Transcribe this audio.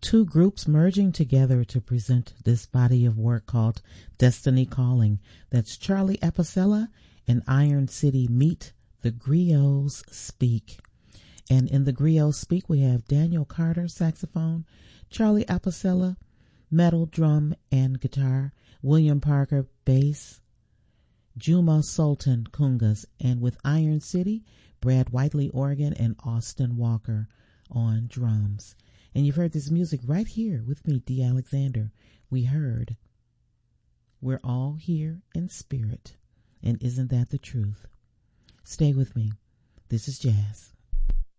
two groups merging together to present this body of work called Destiny Calling. That's Charlie Apicella and Iron City Meet the Griots Speak. And in the Griots Speak, we have Daniel Carter, saxophone, Charlie Apicella, metal, drum, and guitar, William Parker, bass, Juma Sultan, congas, and with Iron City, Brad Whiteley, organ, and Austin Walker on drums. And you've heard this music right here with me, Dee Alexander. We heard We're All Here in Spirit. And isn't that the truth? Stay with me. This is jazz.